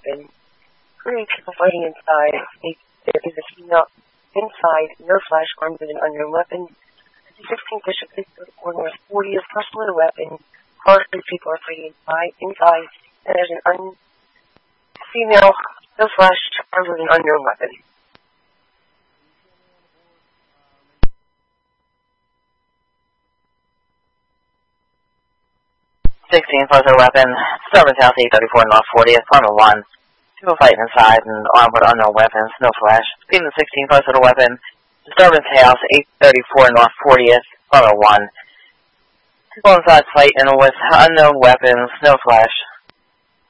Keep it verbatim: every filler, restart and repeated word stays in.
weapon. Three people fighting inside. Eight, there is a female inside, no flash, armed with an unknown weapon. sixteen Bishop Street, North fortieth, person with a weapon. Car, three people are fighting inside, inside, and there's an un female, no flash, armed with an unknown weapon. sixteen plus a weapon, Disturbance House eight thirty-four North fortieth, Corner one. People fighting inside and armed with unknown weapons, no flash. Female sixteen plus with a weapon, Disturbance House eight thirty-four North fortieth, Corner one. People inside fighting with unknown weapons, no flash.